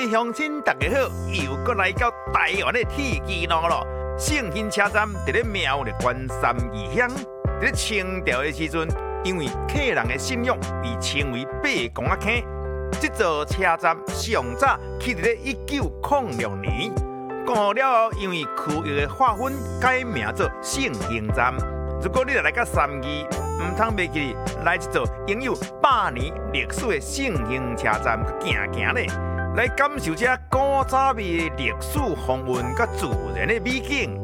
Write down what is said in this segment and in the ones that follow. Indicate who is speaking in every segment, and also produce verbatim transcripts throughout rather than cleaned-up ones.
Speaker 1: 位乡亲大家好，又搁来到台湾的铁基路咯。圣兴车站伫咧苗栗县三义乡，伫咧清朝的时阵，因为客人的信用，被称为八公仔坑。这座车站上早起伫咧一九零六年，过后了后，因为区域的划分改名做圣兴站。如果你来到三义，唔通袂记来这座拥有百年历史的圣兴车站，去行行咧，来感受这古早味的历史风韵甲自然的美景。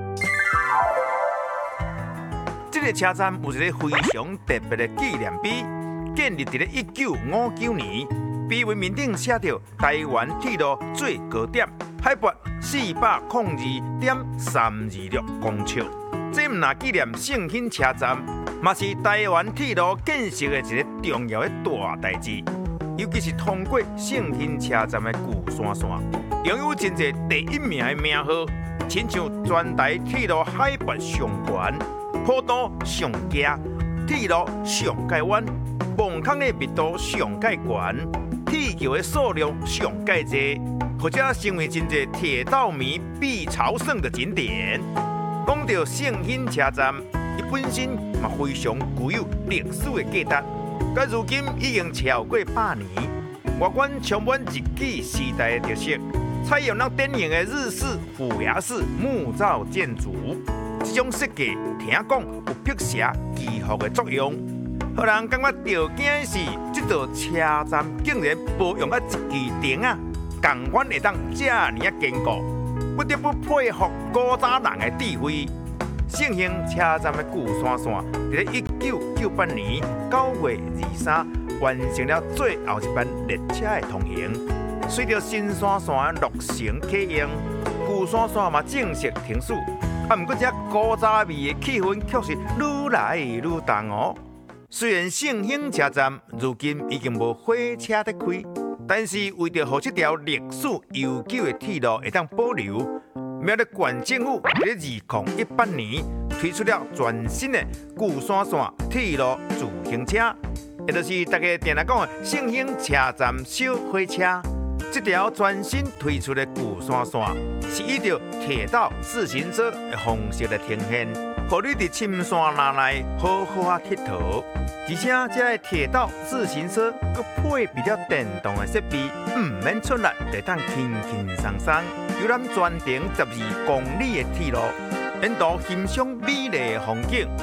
Speaker 1: 这个车站有一个非常特别的纪念碑，建立伫咧一九五九年，碑文面顶写着台湾铁路最高点，海拔四百零二点三二六公尺。这唔那纪念圣兴车站，嘛是台湾铁路建设的一个重要的大代志。尤其是通过圣兴车站的旧山线，拥有真侪第一名的名号，亲像全台铁路海拔上悬、坡度上陡、铁路上界弯、网坑的密度上界悬、铁桥的数量上界多，或者成为真侪铁道迷必朝圣的景点。讲到圣兴车站，伊本身嘛非常具有历史的价值，到如今已经超过百年。外观充满日据时代的特色，采用咱典型的日式虎牙式木造建筑，这种设计听讲有辟邪祈福的作用。互人感觉着惊的是，这座车站竟然保养啊一支钉啊，共款会当这尔啊坚固。不得不佩服古早人的智慧。圣兴车站的旧山线，在一九九八年九月二三完成了最后一班列车的通行。随着新山线落成启用，旧山线嘛正式停驶。啊，不过这古早味的气氛却是愈来愈重哦。虽然圣兴车站如今已经无火车在开，但是为着让这条历史悠久的铁路会当保留，苗栗县政府在二零一八年推出了全新的旧山线铁路自行车，也就是大家定来讲的圣兴车站小火车。这条全新推出的旧山线是依照铁道自行车的方式来呈现，让你伫深山林内好好啊佚佗。而且，这个铁道自行车佮配备了电动的设备，唔免出力，就当轻轻松松游览全程十二公里的铁路，沿途欣赏美丽的风景。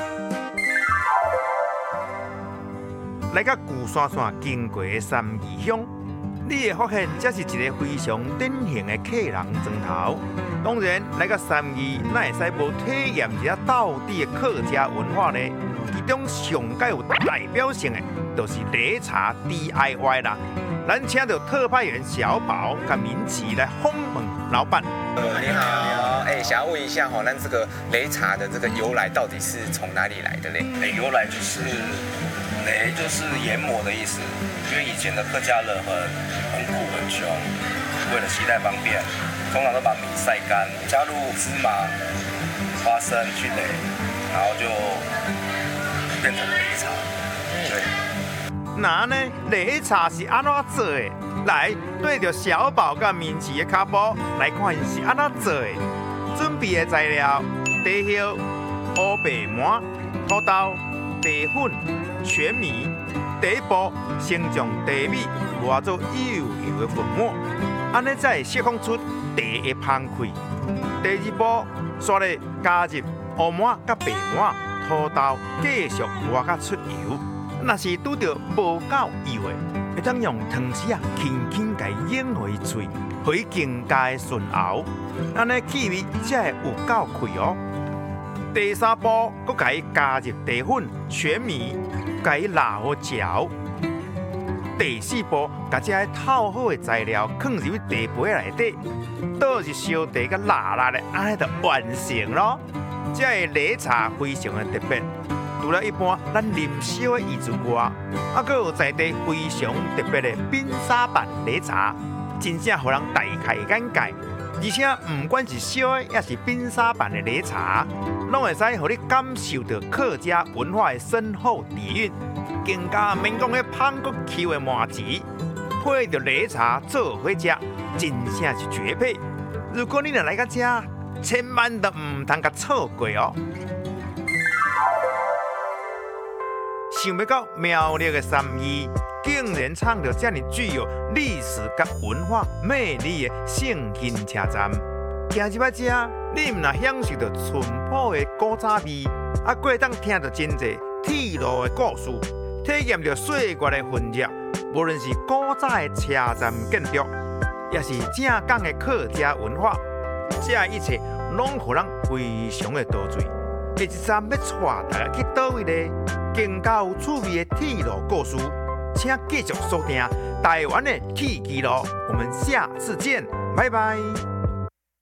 Speaker 1: 来到旧山线经过的三义乡，你会发现这是一个非常典型的客人庄头。当然，来到三义，哪会使无体验一下道地的客家文化呢？其中上界有代表性的，就是擂茶 D I Y 啦。咱请到特派员小宝跟明奇来访问老板。
Speaker 2: 呃，你好，哎、欸，想要问一下哈，那这个擂茶的这个由来到底是从哪里来的嘞？
Speaker 3: 欸、由来就是擂就是研磨的意思，因为以前的客家人很很苦很穷，为了携带方便，通常都把米晒干，加入芝麻、花生去擂，然后就变成擂茶。对。
Speaker 1: 那呢，擂茶是安怎做的？来对着小宝甲面试的脚步来看是安怎做的。准备的材料：茶叶、乌白馍、土豆、茶粉、全米。第一步，先将茶米磨做幼幼的粉末，安尼才会释放出茶的香气。第二步，刷咧加入乌馍甲白馍、土豆，继续磨甲出油。若是拄到无够油的，会当用汤匙啊轻轻甲伊拧回嘴，互伊更加顺熬，安尼气味才会有够开哦。第三步，佮甲伊加入茶粉、全米，甲伊拉好嚼。第四步，甲这些透好的材料放入茶杯内底，倒入烧茶甲辣辣的，安尼就完成咯。这个擂茶非常的特别。除了一般咱啉烧的意之外，啊，佮有在地非常特别的冰沙版擂茶，真正互人大开眼界。而且，不管是烧的，也是冰沙版的擂茶，拢会使互你感受到客家文化的深厚底蕴。更加免讲迄香国 Q 的麻糍，配着擂茶做伙食， 真正是绝配。如果你若来到这，千万都唔通甲错过哦。想不到苗栗的三义竟然创造这么具有历史甲文化魅力的圣经车站。行入来这，你唔若享受到淳朴的古早味，啊，过当听到真侪铁路的故事，体验到岁月的浑热。无论是古早的车站建筑，也是正港的客家文化，这一切拢互人非常的陶醉。下一站要带大家去倒位呢？更加有趣味的铁路故事，请继续锁定台湾的铁记录。我们下次见，拜拜。